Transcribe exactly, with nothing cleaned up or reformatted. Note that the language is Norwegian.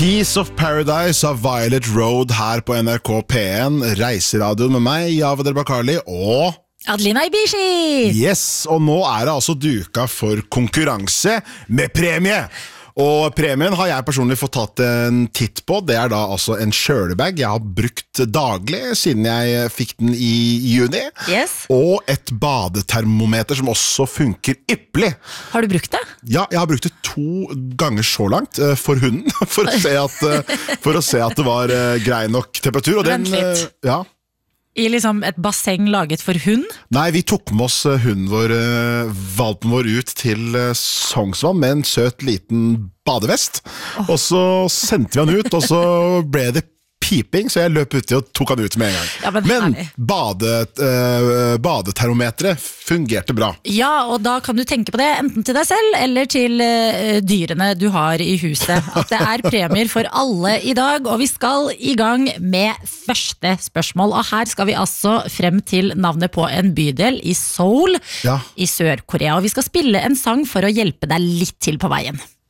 Piece of Paradise av Violet Road her på N R K P en, reiseradioen med meg, Javad El-Bakkali og Adelina Ibishi. Yes, og nå er det altså duka for konkurranse med premie. Og premien har jeg personlig fått tatt en titt på. Det er da altså en kjølebag jeg har brukt daglig siden jeg fikk den i juni. Yes. Og et badetermometer som også funker ypperlig. Har du brukt det? Ja, jeg har brukt det to ganger så langt uh, for hunden, for å se at, uh, for å se at det var uh, grei nok temperatur. Og den, Vent litt. Uh, ja. I liksom et basseng laget for hund? Nei, vi tok med oss uh, hunden vår, uh, valpen vår ut til uh, Sognsvann med en søt liten badevest. Oh. Og så sendte vi han ut, og så ble det piping, så jeg løp uti og tok han ut med en gang. Ja, men men bade, uh, badetermometeret fungerte bra. Ja, og da kan du tenke på det enten til deg selv eller til uh, dyrene du har i huset. At det er premier for alle i dag, og vi skal i gang med første spørsmål. Og her skal vi altså frem til navnet på en bydel i Seoul, ja. I Sør-Korea. Og vi skal spille en sang for å hjelpe deg litt til på veien.